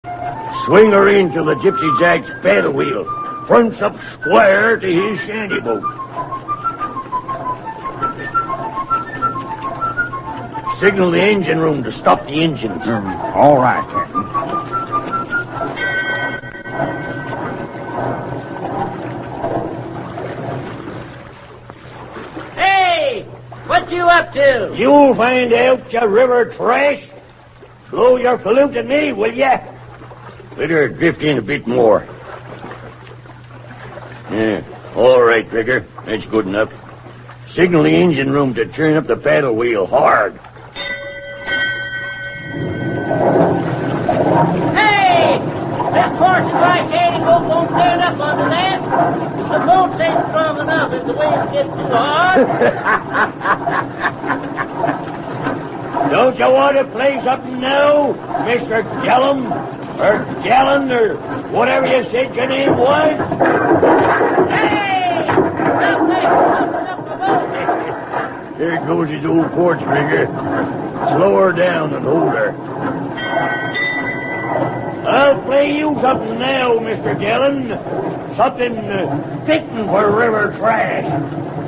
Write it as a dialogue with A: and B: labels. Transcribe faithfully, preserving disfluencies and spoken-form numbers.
A: Swing her into the Gypsy Jack's paddle wheel. Fronts up square to his shanty boat. Signal the engine room to stop the engines.
B: Mm, all right, Captain.
C: Hey! What you up to?
A: You'll find out, you river trash. Slow your polluting me, will ya? Better drift in a bit more. Yeah, all right, Trigger. That's good enough. Signal the engine room to turn up the paddle wheel hard.
C: Hey! This horse is like Katie boat won't turn up under that. The boat ain't strong enough if the waves get too hard.
A: Don't you want to play something now, Mister Gallum? Or Gallon, or whatever you said your name was?
C: Hey! Stop that! Open up the boat!
A: Here goes his old port, Trigger. Slow her down and hold her. I'll play you something now, Mister Gallon. Something uh, fitting for river trash.